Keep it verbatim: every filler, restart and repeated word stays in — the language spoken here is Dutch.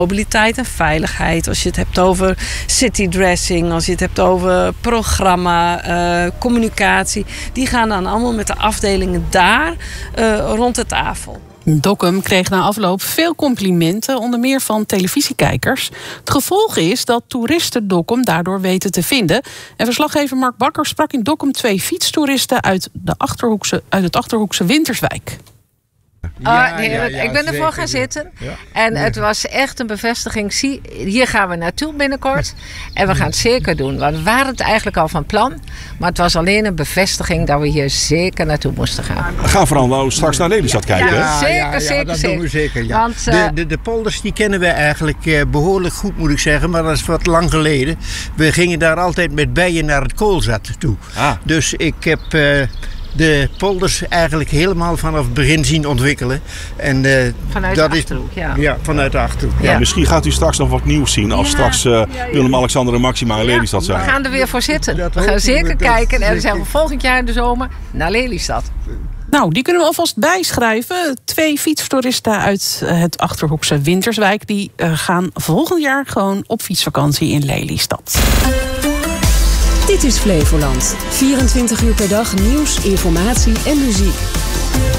Mobiliteit en veiligheid, als je het hebt over citydressing, als je het hebt over programma, uh, communicatie. Die gaan dan allemaal met de afdelingen daar uh, rond de tafel. Dokkum kreeg na afloop veel complimenten, onder meer van televisiekijkers. Het gevolg is dat toeristen Dokkum daardoor weten te vinden. En verslaggever Mark Bakker sprak in Dokkum twee fietstoeristen uit, de Achterhoekse, uit het Achterhoekse Winterswijk. Ja, oh, nee, ja, ja, ik ben ervoor zeker gaan zitten. Ja. En het was echt een bevestiging. Zie, hier gaan we naartoe binnenkort. En we gaan het zeker doen. Want we waren het eigenlijk al van plan. Maar het was alleen een bevestiging dat we hier zeker naartoe moesten gaan. We gaan vooral nou straks naar Lelystad ja, kijken. Ja, zeker, ja, ja, dat zeker, doen zeker. we zeker. Ja. Want, uh, de, de, de polders die kennen we eigenlijk uh, behoorlijk goed, moet ik zeggen. Maar dat is wat lang geleden. We gingen daar altijd met bijen naar het koolzat toe. Ah. Dus ik heb... Uh, de polders eigenlijk helemaal vanaf het begin zien ontwikkelen. En, uh, vanuit dat de Achterhoek, is, ja. Ja, vanuit de Achterhoek. Ja. Ja, misschien gaat u straks nog wat nieuws zien als ja. straks uh, ja, ja. Willem-Alexander en Maxima in ja. Lelystad zijn. We gaan er weer voor zitten. Dat we gaan zeker we, kijken. En dan zijn we volgend jaar in de zomer naar Lelystad. Nou, die kunnen we alvast bijschrijven. Twee fietstoeristen uit het Achterhoekse Winterswijk... die uh, gaan volgend jaar gewoon op fietsvakantie in Lelystad. Dit is Flevoland. vierentwintig uur per dag nieuws, informatie en muziek.